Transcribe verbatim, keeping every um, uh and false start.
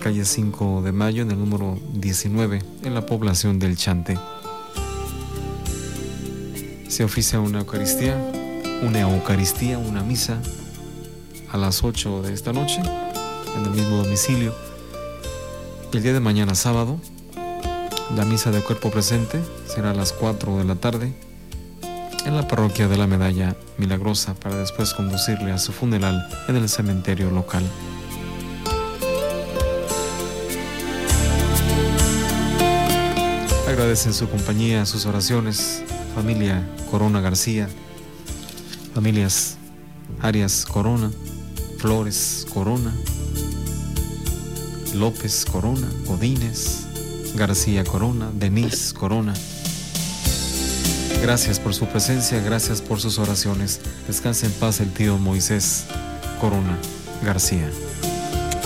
calle cinco de mayo, en el número diecinueve, en la población del Chante. Se oficia una Eucaristía, una Eucaristía, una misa a las ocho de esta noche, en el mismo domicilio. El día de mañana, sábado, la misa de cuerpo presente será a las cuatro de la tarde en la parroquia de la Medalla Milagrosa, para después conducirle a su funeral en el cementerio local. Agradecen su compañía, sus oraciones, familia Corona García, familias Arias Corona, Flores Corona, López Corona, Godínez, García Corona, Denise Corona. Gracias por su presencia, gracias por sus oraciones. Descanse en paz el tío Moisés Corona García.